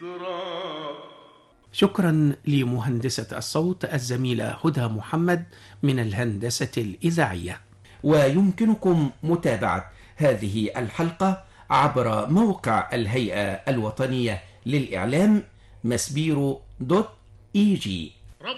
شكرا لمهندسة الصوت الزميلة هدى محمد من الهندسة الإذاعية. ويمكنكم متابعة هذه الحلقة عبر موقع الهيئة الوطنية للإعلام مسبيرو.EG.